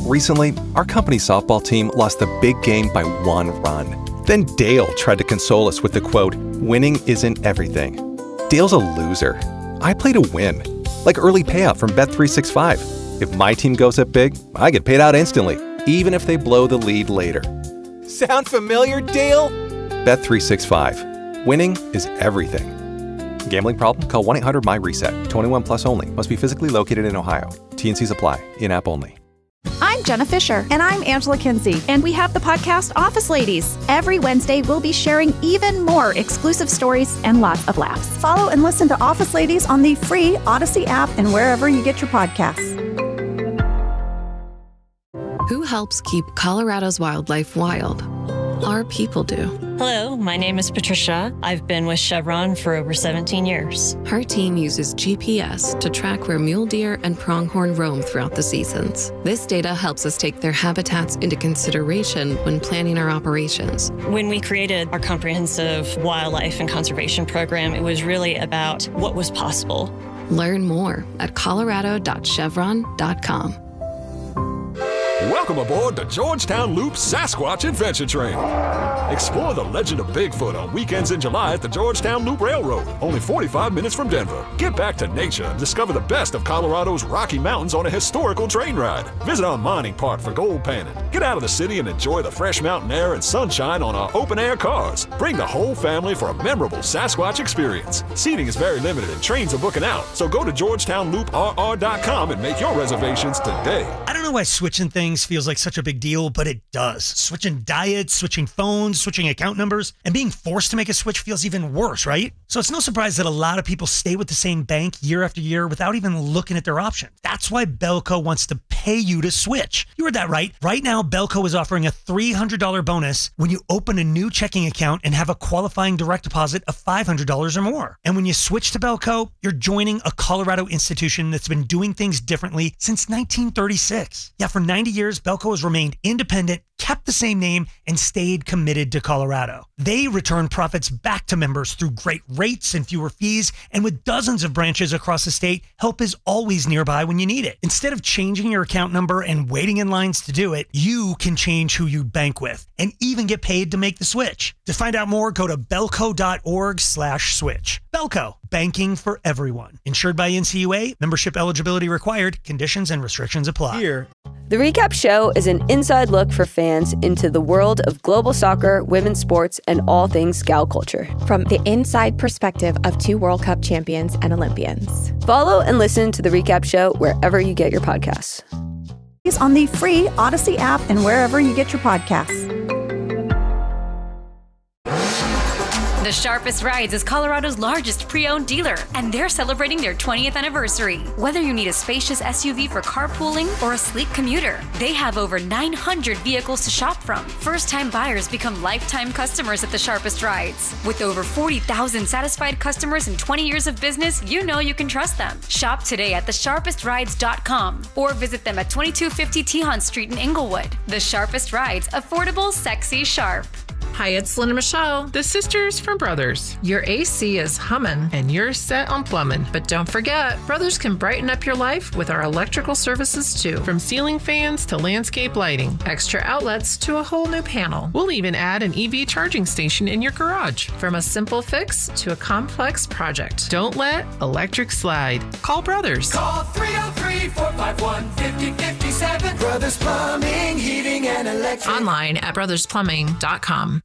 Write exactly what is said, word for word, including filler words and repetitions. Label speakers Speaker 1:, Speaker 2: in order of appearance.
Speaker 1: Recently, our company's softball team lost the big game by one run. Then Dale tried to console us with the quote, "Winning isn't everything." Dale's a loser. I play to win, like early payout from Bet three sixty-five. If my team goes up big, I get paid out instantly, even if they blow the lead later. Sound familiar, Dale? Bet three sixty-five. Winning is everything. Gambling problem? Call one eight hundred M Y reset. twenty-one plus only. Must be physically located in Ohio. T and Cs apply. In-app only.
Speaker 2: I'm Jenna Fisher.
Speaker 3: And I'm Angela Kinsey.
Speaker 2: And we have the podcast Office Ladies.
Speaker 3: Every Wednesday, we'll be sharing even more exclusive stories and lots of laughs. Follow and listen to Office Ladies on the free Odyssey app and wherever you get your podcasts.
Speaker 4: Who helps keep Colorado's wildlife wild? Our people do.
Speaker 5: Hello, my name is Patricia. I've been with Chevron for over seventeen years.
Speaker 4: Her team uses G P S to track where mule deer and pronghorn roam throughout the seasons. This data helps us take their habitats into consideration when planning our operations.
Speaker 5: When we created our comprehensive wildlife and conservation program, it was really about what was possible.
Speaker 4: Learn more at colorado dot chevron dot com.
Speaker 6: Welcome aboard the Georgetown Loop Sasquatch Adventure Train. Explore the legend of Bigfoot on weekends in July at the Georgetown Loop Railroad, only forty-five minutes from Denver. Get back to nature and discover the best of Colorado's Rocky Mountains on a historical train ride. Visit our mining park for gold panning. Get out of the city and enjoy the fresh mountain air and sunshine on our open-air cars. Bring the whole family for a memorable Sasquatch experience. Seating is very limited and trains are booking out, so go to georgetown loop r r dot com and make your reservations today.
Speaker 7: I don't know why switching things feels like such a big deal, but it does. Switching diets, switching phones, switching account numbers, and being forced to make a switch feels even worse, right? So it's no surprise that a lot of people stay with the same bank year after year without even looking at their options. That's why Belco wants to pay you to switch. You heard that right. Right now, Belco is offering a three hundred dollars bonus when you open a new checking account and have a qualifying direct deposit of five hundred dollars or more. And when you switch to Belco, you're joining a Colorado institution that's been doing things differently since nineteen thirty-six. Yeah, for ninety years, Belco has remained independent, kept the same name, and stayed committed to Colorado. They return profits back to members through great rates and fewer fees, and with dozens of branches across the state, help is always nearby when you need it. Instead of changing your account number and waiting in lines to do it, you can change who you bank with and even get paid to make the switch. To find out more, go to belco dot org slash switch. Belco, banking for everyone. Insured by N C U A, membership eligibility required, conditions and restrictions apply.
Speaker 8: Here. The Recap Show is an inside look for fans into the world of global soccer, women's sports, and all things Scout culture.
Speaker 9: From the inside perspective of two World Cup champions and Olympians.
Speaker 8: Follow and listen to The Recap Show wherever you get your podcasts.
Speaker 3: On the free Odyssey app and wherever you get your podcasts.
Speaker 10: The Sharpest Rides is Colorado's largest pre-owned dealer, and they're celebrating their twentieth anniversary. Whether you need a spacious S U V for carpooling or a sleek commuter, they have over nine hundred vehicles to shop from. First-time buyers become lifetime customers at The Sharpest Rides. With over forty thousand satisfied customers and twenty years of business, you know you can trust them. Shop today at the sharpest rides dot com or visit them at twenty-two fifty Tejon Street in Inglewood. The Sharpest Rides, affordable, sexy, sharp.
Speaker 11: Hi, it's Lynn and Michelle, the sisters from Brothers. Your A C is humming and you're set on plumbing. But don't forget, Brothers can brighten up your life with our electrical services too. From ceiling fans to landscape lighting, extra outlets to a whole new panel. We'll even add an E V charging station in your garage. From a simple fix to a complex project. Don't let electric slide. Call Brothers.
Speaker 12: Call three oh three, four five one, five oh five seven. Brothers Plumbing, Heating and Electric.
Speaker 11: Online at brothers plumbing dot com.